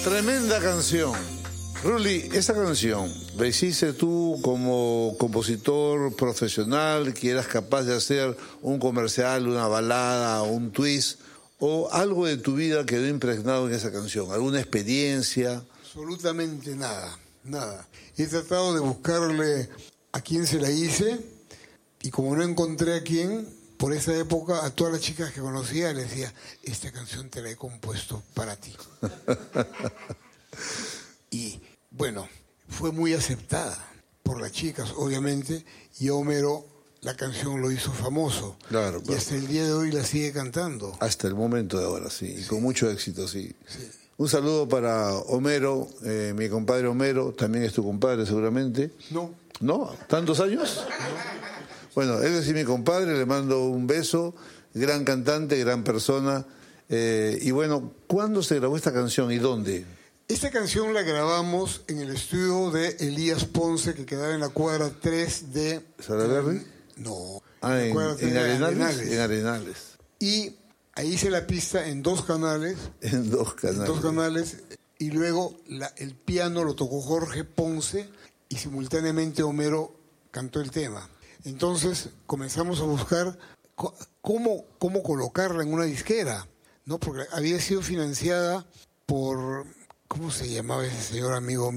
Tremenda canción. Ruli, esta canción la hiciste tú como compositor profesional, que eras capaz de hacer un comercial, una balada, un twist, o algo de tu vida quedó impregnado en esa canción, alguna experiencia. Absolutamente nada, nada. He tratado de buscarle a quién se la hice y como no encontré a quién, por esa época a todas las chicas que conocía les decía, esta canción te la he compuesto para ti. Y bueno, fue muy aceptada por las chicas, obviamente, y Homero la canción lo hizo famoso. Claro, y claro. hasta el día de hoy la sigue cantando. Hasta el momento de ahora, sí, y Sí. con mucho éxito, sí. Sí. Un saludo para Homero, mi compadre Homero, también es tu compadre seguramente. No, ¿No? ¿Tantos años? Bueno, él es mi compadre, le mando un beso, gran cantante, gran persona. Y bueno, ¿cuándo se grabó esta canción y dónde? esta canción la grabamos en el estudio de Elías Ponce, que quedaba en la cuadra 3 de... ¿Salaberry? No, Ah, la cuadra 3 en de Arenales. En Arenales. Y ahí hice la pista en 2 canales. En 2 canales. En 2 canales. Y luego el piano lo tocó Jorge Ponce y simultáneamente Homero cantó el tema. Entonces comenzamos a buscar cómo colocarla en una disquera, ¿no? Porque había sido financiada por... ¿Cómo se llamaba ese señor amigo mío?